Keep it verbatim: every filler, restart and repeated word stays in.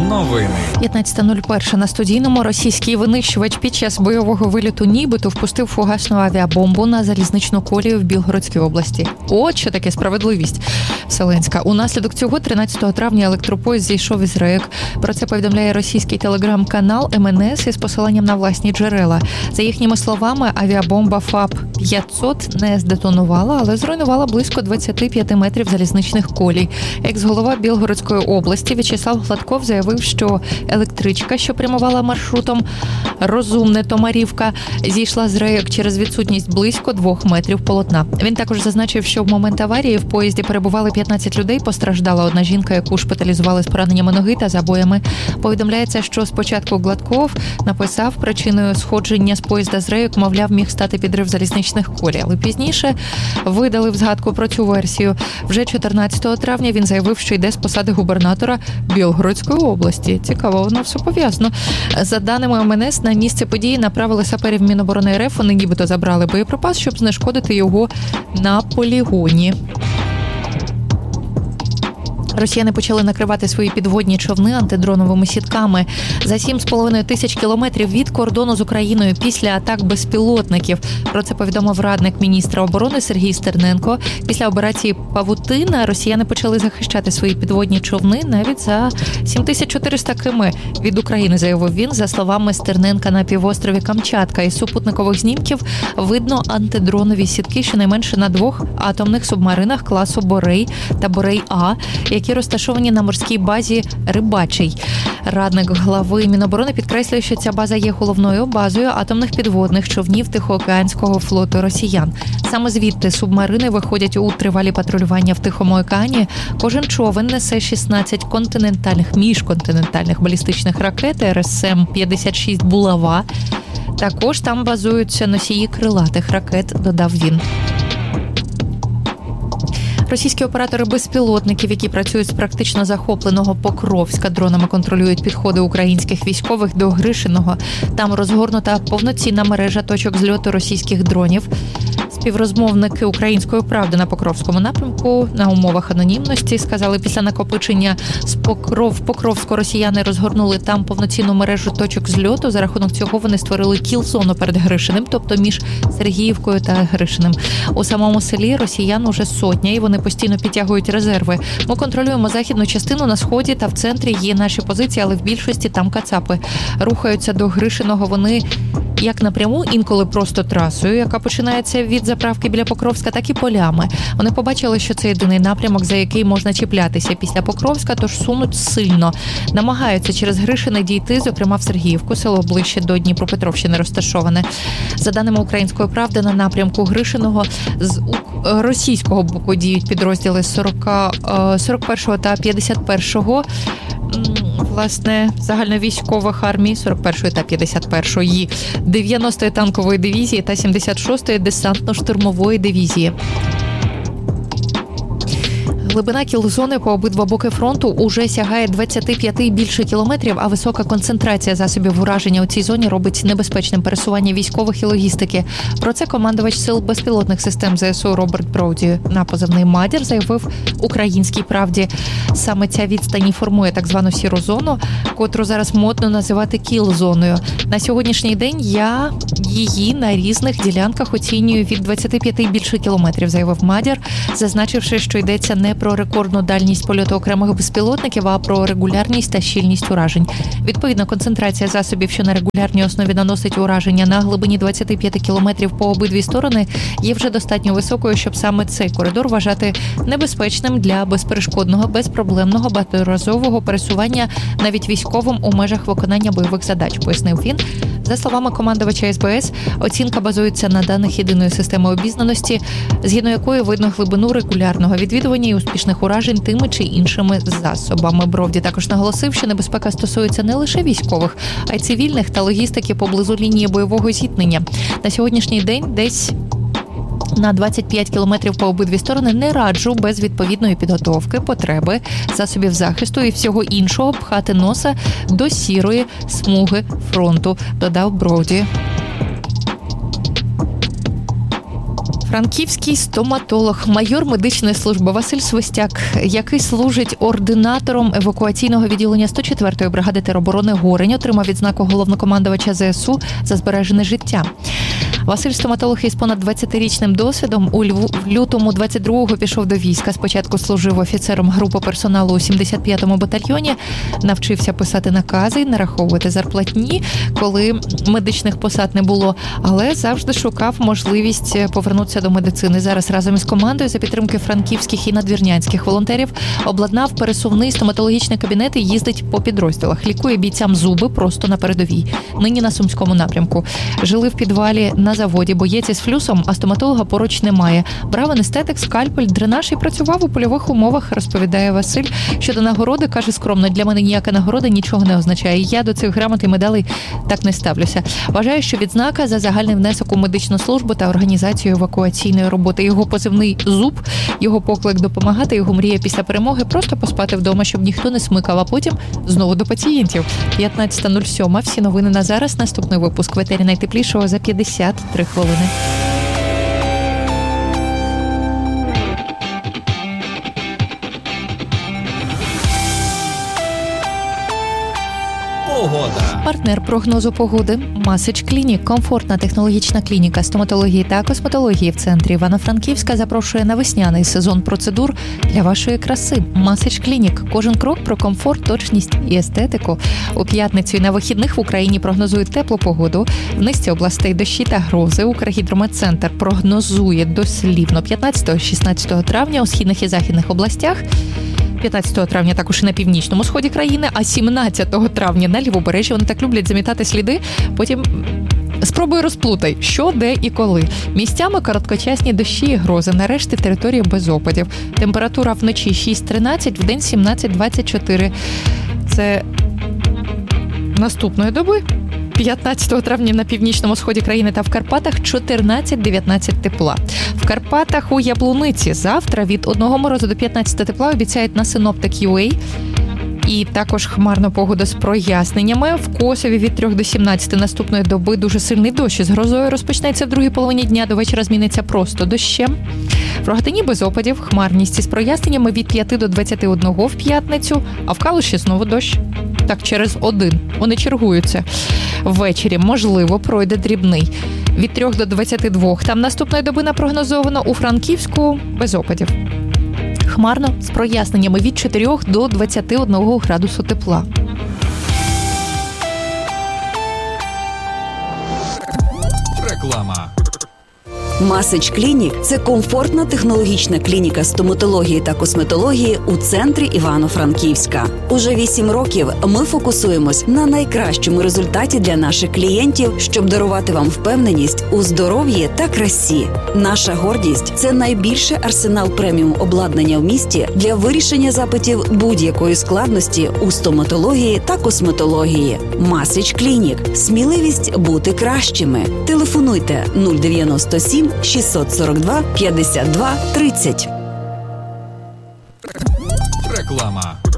Новини. п'ятнадцята нуль один на студійному. Російський винищувач під час бойового виліту нібито впустив фугасну авіабомбу на залізничну колію в Білгородській області. От що таке справедливість вселенська. Унаслідок цього тринадцятого травня електропоїзд зійшов із рейок. Про це повідомляє російський телеграм-канал ем ен ес із посиланням на власні джерела. За їхніми словами, авіабомба ФАП п'ятсот не здетонувала, але зруйнувала близько двадцять п'ять метрів залізничних колій. Екс-голова Білгородської області В'ячеслав Гладков заявив, що електричка, що прямувала маршрутом Розумне-Томарівка, зійшла з рейок через відсутність близько двох метрів полотна. Він також зазначив, що в момент аварії в поїзді перебували п'ятнадцять людей, постраждала одна жінка, яку шпиталізували з пораненнями ноги та забоями. Повідомляється, що спочатку Гладков написав, причиною сходження з поїзда з рейок, мовляв, міг стати підрив залізничних колій, але пізніше видалив згадку про цю версію. Вже чотирнадцятого травня він заявив, що йде з посади губернатора Білгородської області. Цікаво, воно все пов'язано. За даними ем ен ес, на місце події направили саперів Міноборони РФ, вони нібито забрали боєприпас, щоб знешкодити його на полігоні. Росіяни почали накривати свої підводні човни антидроновими сітками. За сім з половиною тисяч кілометрів від кордону з Україною після атак безпілотників. Про це повідомив радник міністра оборони Сергій Стерненко. Після операції «Павутина» росіяни почали захищати свої підводні човни навіть за сім тисяч чотириста кілометрів від України, заявив він. За словами Стерненка, на півострові Камчатка із супутникових знімків видно антидронові сітки щонайменше на двох атомних субмаринах класу «Борей» та «Борей-А», які розташовані на морській базі Рибачий. Радник глави Міноборони підкреслює, що ця база є головною базою атомних підводних човнів Тихоокеанського флоту росіян. Саме звідти субмарини виходять у тривалі патрулювання в Тихому океані. Кожен човен несе шістнадцять континентальних, міжконтинентальних балістичних ракет ер ес ем п'ятдесят шість «Булава». Також там базуються носії крилатих ракет, додав він. Російські оператори безпілотників, які працюють з практично захопленого Покровська, дронами контролюють підходи українських військових до Гришиного. Там розгорнута повноцінна мережа точок зльоту російських дронів. Співрозмовники «Української правди» на Покровському напрямку на умовах анонімності сказали, після накопичення з Покров, Покровську росіяни розгорнули там повноцінну мережу точок зльоту. За рахунок цього вони створили кіл-зону перед Гришиним, тобто між Сергіївкою та Гришиним. У самому селі росіян уже сотня, і вони постійно підтягують резерви. Ми контролюємо західну частину, на сході та в центрі є наші позиції, але в більшості там кацапи. Рухаються до Гришиного вони як напряму, інколи просто трасою, яка починається від заправки біля Покровська, так і полями. Вони побачили, що це єдиний напрямок, за який можна чіплятися після Покровська, тож сунуть сильно. Намагаються через Гришине дійти, зокрема в Сергіївку, село ближче до Дніпропетровщини розташоване. За даними «Української правди», на напрямку Гришиного з російського боку діють підрозділи сорок, сорок першого та п'ятдесят першого власне, загальновійськових армій сорок першої та п'ятдесят першої, дев'яностої танкової дивізії та сімдесят шостої десантно-штурмової дивізії. Глибина кіл-зони по обидва боки фронту уже сягає двадцять п'ять і більше кілометрів, а висока концентрація засобів ураження у цій зоні робить небезпечним пересування військових і логістики. Про це командувач сил безпілотних систем зе ес у Роберт Броуді на позивний «Мадір» заявив «Українській правді». Саме ця відстань і формує так звану сіру зону, котру зараз модно називати кіл-зоною. На сьогоднішній день я її на різних ділянках оцінюю від двадцять п'ять і більше кілометрів, заявив «Мадір», зазначивши, що йдеться не про рекордну дальність польоту окремих безпілотників, а про регулярність та щільність уражень. Відповідно, концентрація засобів, що на регулярній основі наносить ураження на глибині двадцять п'ять кілометрів по обидві сторони, є вже достатньо високою, щоб саме цей коридор вважати небезпечним для безперешкодного, безпроблемного, багаторазового пересування навіть військовим у межах виконання бойових задач, пояснив він. За словами командувача ес бе ес, оцінка базується на даних єдиної системи обізнаності, згідно якої видно глибину регулярного відвідування і успішних уражень тими чи іншими засобами. Бровді також наголосив, що небезпека стосується не лише військових, а й цивільних та логістики поблизу лінії бойового зіткнення. На сьогоднішній день десь на двадцять п'ять кілометрів по обидві сторони не раджу без відповідної підготовки, потреби, засобів захисту і всього іншого пхати носа до сірої смуги фронту, додав Броуді. Франківський стоматолог, майор медичної служби Василь Свистяк, який служить ординатором евакуаційного відділення сто четвертої бригади тероборони «Горень», отримав відзнаку головнокомандувача зе ес у за збережене життя. Василь – стоматолог із понад двадцятирічним досвідом. У лютому двадцять другого пішов до війська. Спочатку служив офіцером групи персоналу у сімдесят п'ятому батальйоні. Навчився писати накази, нараховувати зарплатні, коли медичних посад не було. Але завжди шукав можливість повернутися до медицини. Зараз разом із командою за підтримки франківських і надвірнянських волонтерів обладнав пересувний стоматологічний кабінет і їздить по підрозділах. Лікує бійцям зуби просто на передовій. Нині на Сумському напрямку. Жили в підвалі на заводі, боєць із флюсом, а стоматолога поруч немає. Брав анестетик, скальпель, дренаж і працював у польових умовах, розповідає Василь. Щодо нагороди, каже скромно, для мене ніяка нагорода нічого не означає. Я до цих грамот і медалей так не ставлюся. Вважаю, що відзнака за загальний внесок у медичну службу та організацію евакуаційної роботи. Його позивний «Зуб», його поклик допомагати, його мрія після перемоги просто поспати вдома, щоб ніхто не смикав, а потім знову до пацієнтів. п'ятнадцята нуль сьома. Всі новини на зараз. Наступний випуск в етері найтеплішого за п'ятдесят три хвилини. Погода. Партнер прогнозу погоди Масич Клінік. Комфортна технологічна клініка стоматології та косметології в центрі Івано-Франківська запрошує на весняний сезон процедур для вашої краси. Масич Клінік. Кожен крок про комфорт, точність і естетику. У п'ятницю і на вихідних в Україні прогнозують теплу погоду. В низці областей дощі та грози. Укргідрометцентр прогнозує дослівно п'ятнадцятого-шістнадцятого травня у східних і західних областях. п'ятнадцятого травня також і на північному сході країни, а сімнадцятого травня на лівобережжі. Вони так люблять замітати сліди, потім спробуй розплутай, що, де і коли. Місцями короткочасні дощі і грози, нарешті території без опадів. Температура вночі шість тринадцять, вдень сімнадцять двадцять чотири. Це наступної доби. п'ятнадцятого травня на північному сході країни та в Карпатах чотирнадцять дев'ятнадцять тепла. В Карпатах у Яблуниці завтра від одного морозу до п'ятнадцяти тепла обіцяють на Synoptic ю ей. І також хмарну погоду з проясненнями. В Косові від трьох до сімнадцяти наступної доби дуже сильний дощ з грозою розпочнеться в другій половині дня, до вечора зміниться просто дощем. В Рогатині без опадів, хмарність із проясненнями від п'яти до двадцяти одного в п'ятницю, а в Калуші знову дощ. Так, через один. Вони чергуються. Ввечері, можливо, пройде дрібний. Від трьох до двадцяти двох. Там наступної доби напрогнозовано. У Франківську без опадів. Хмарно з проясненнями від чотирьох до двадцяти одного градусу тепла. Реклама. Масич Клінік – це комфортна технологічна клініка стоматології та косметології у центрі Івано-Франківська. Уже вісім років ми фокусуємось на найкращому результаті для наших клієнтів, щоб дарувати вам впевненість у здоров'ї та красі. Наша гордість – це найбільший арсенал преміум обладнання в місті для вирішення запитів будь-якої складності у стоматології та косметології. Масич Клінік – сміливість бути кращими. Телефонуйте нуль дев'яносто сім шістсот сорок два п'ятдесят два тридцять. Реклама.